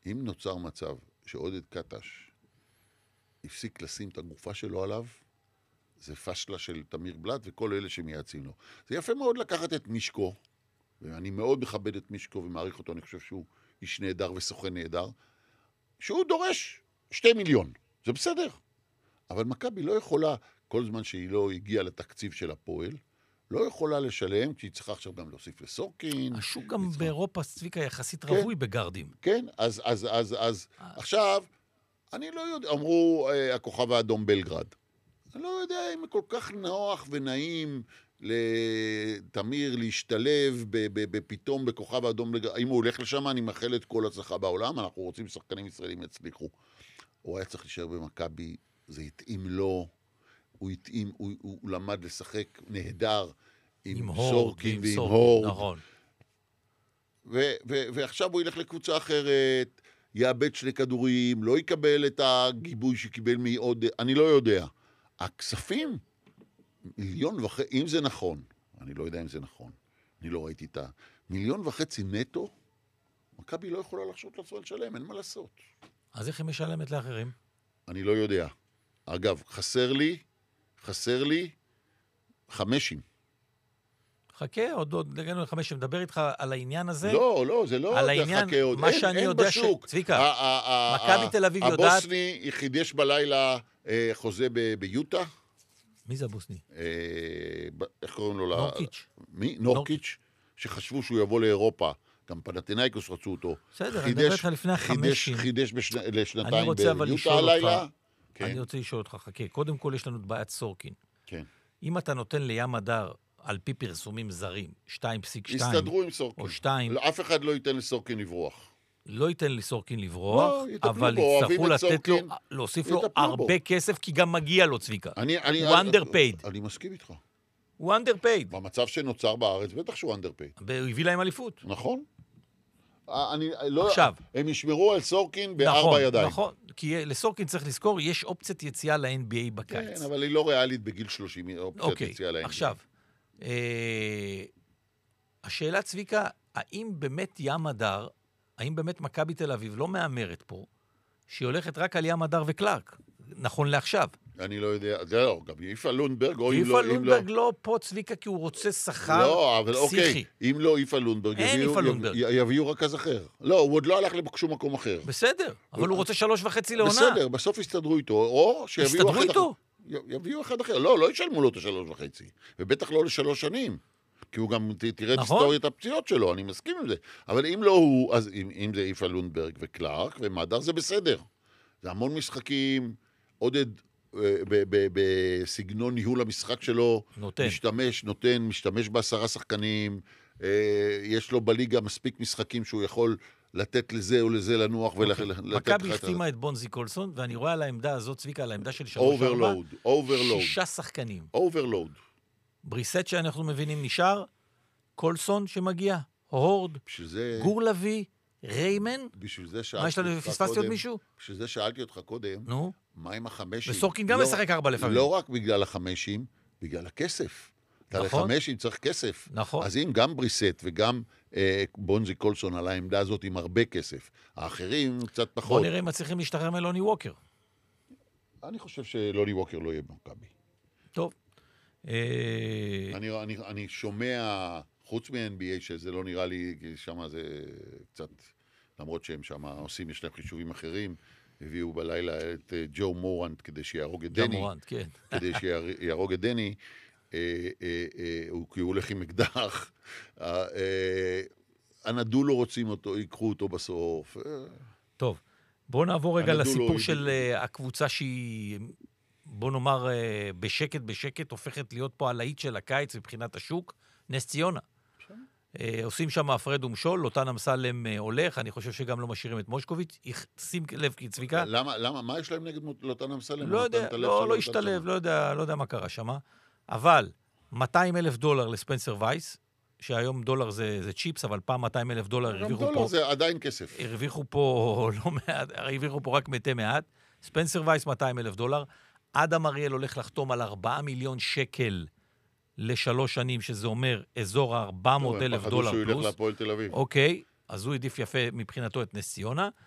אם נוצר מצב שעודד קטש הפסיק לשים את הגופה שלו עליו, זה פשלה של תמיר בלט וכל אלה שמייעצים לו. זה יפה מאוד לקחת את מישקו, ואני מאוד מכבד את מישקו ומעריך אותו, אני חושב שהוא איש נהדר וסוכן נהדר, שהוא דורש 2 מיליון, זה בסדר. אבל מכבי לא יכולה, כל זמן שהיא לא הגיעה לתקציב של הפועל, לא יכולה לשלם, כי היא צריכה עכשיו גם להוסיף לסורקין. השוק גם באירופה, צביקה, יחסית רווי בגרדים. כן, אז עכשיו, אני לא יודע, אמרו הכוכב האדום בלגרד. אני לא יודע אם כל כך נוח ונעים לתמיר להשתלב פתאום בכוכב האדום בלגרד. אם הוא הולך לשם, אני מאחל את כל הצלחה בעולם, אנחנו רוצים שחקנים ישראלים יצליחו. הוא היה צריך להישאר במכבי, זה התאים לו, הוא התאים, הוא למד לשחק נהדר עם סורקין ועם הורד. נכון. ועכשיו הוא ילך לקבוצה אחרת, יאבד 2 כדורים, לא יקבל את הגיבוי שקיבל מעוד, אני לא יודע. הכספים, 1.5 מיליון, אם זה נכון, אני לא יודע אם זה נכון, אני לא ראיתי את 1.5 מיליון נטו, מכבי לא יכולה לחשוב לעצמה לשלם, אין מה לעשות. אז איך היא משלמת לאחרים? אני לא יודע. אגב, חסר לי 50. חכה, עוד הגענו ל5, מדבר איתך על העניין הזה. לא, זה לא על העניין, חכה עוד. מה שאני יודע צביקה, מכבי תל אביב יודעת... הבוסני חידש בלילה חוזה ביוטה. מי זה הבוסני? איך קוראים לו? נורקיץ'. מי? נורקיץ', שחשבו שהוא יבוא לאירופה. גם פנתינייקוס רצו אותו. בסדר, אני מדבר איתך לפני 50. חידש לשנתיים ביוטה הלילה. אני רוצה לשאול אותך, חכה. קודם כל יש לנו את בעיית סורקין. כן. אם אתה נותן לים הדר, על פי פרסומים זרים, 2.2, יסתדרו עם סורקין. או 2. אף אחד לא ייתן לסורקין לברוח. לא ייתן לסורקין לברוח, לא, אבל יצטרכו לתת לו, להוסיף לו הרבה כסף, כי גם מגיע לו צביקה. הוא underpaid. אני מסכים איתך. הוא underpaid. במצב שנוצר בארץ, בטח שהוא underpaid. הוא הביא להם אליפות. נכון. עכשיו. הם ישמרו על סורקין ב4 ידיים. נכון, כי לסורקין צריך לזכור, יש אופציית יציאה ל-NBA בקיץ. כן, אבל היא לא ריאלית בגיל 30, אופציית יציאה ל-NBA. עכשיו, השאלה צביקה, האם באמת ים הדר, האם באמת מכבי תל אביב לא מאמרת פה, שהיא הולכת רק על ים הדר וקלארק, נכון לעכשיו? אני לא יודע, זה לא, גם איפה לונדברג, או איפה לונדברג לא פה צביקה, כי הוא רוצה שכר פסיכי. אם לא איפה לונדברג, יביאו רכז אחר. לא, הוא עוד לא הלך לשום מקום אחר. בסדר, אבל הוא רוצה 3.5 לעונה. בסדר, בסוף יסתדרו איתו, או שיביאו אחד אחר. יביאו אחד אחר, לא ישלמו לו את 3.5, ובטח לא ל3 שנים. כי הוא גם תראה את היסטוריית הפציעות שלו, אני מסכים עם זה. אבל אם לא הוא, אז אם זה איפה לונדברג וקלארק ומאדר, זה בסדר. זה המון משחקים, עודד בסגנון ניהול המשחק שלו, משתמש ב10 שחקנים, יש לו בליגה מספיק משחקים שהוא יכול לתת לזה או לזה לנוח מכבי החתימה את בונזי קולסון, ואני רואה על העמדה הזאת, צביקה, על העמדה של 3-4, 6 שחקנים. אוברלוד. בריסט שאנחנו מבינים נשאר, קולסון שמגיע, הורד, גור לוי, ריימן. מה יש לנו, פספסתי עוד מישהו? בשביל זה שאלתי אותך קודם, מה עם החמשים? וסורקין גם משחק 4 לפעמים. לא רק בגלל החמשים, בגלל הכסף. אתה לחמשים צריך כסף. נכון. אז אם גם בריסט וגם בונזי קולסון על העמדה הזאת עם הרבה כסף, האחרים קצת פחות. בוא נראה אם מצליחים להשתחרר מלוני ווקר. אני חושב שלוני ווקר לא יהיה במכבי. טוב. אני שומע, חוץ מ-NBA, שזה לא נראה לי, כי שם זה קצת, למרות שהם שם עושים, יש להם חישובים אחרים, הביאו בלילה את ג'ו מורנט כדי שיהרוג את דני. כן. כדי שיהרוג את דני, כי הוא הולך עם אקדח. הנדולו רוצים אותו, ייקחו אותו בסוף. טוב, בואו נעבור רגע לסיפור של הקבוצה שהיא, בוא נאמר, בשקט הופכת להיות פה הלהיט של הקיץ מבחינת השוק, נס ציונה. עושים שם הפרד ומשול, לוטן אמסלם הולך, אני חושב שגם לא משאירים את מושקוביץ', שים לב כי צביקה. למה? מה יש להם נגד לוטן אמסלם? לא יודע, לא השתלב, לא יודע מה קרה שם. אבל $200,000 לספנסר וייס, שהיום דולר זה צ'יפס, אבל פעם $200,000 הרוויחו פה. גם דולר זה עדיין כסף. הרוויחו פה לא מעט, הרוויחו פה רק מתי מעט. ספנסר וייס $200,000. אדם אריאל הולך לחתום על 4 מיליון שקל ל3 שנים, שזה אומר אזור $400,000 פלוס. פחדו שהוא ילך להפועל תל אביב. אוקיי, אז הוא עדיף יפה מבחינתו את נס ציונה.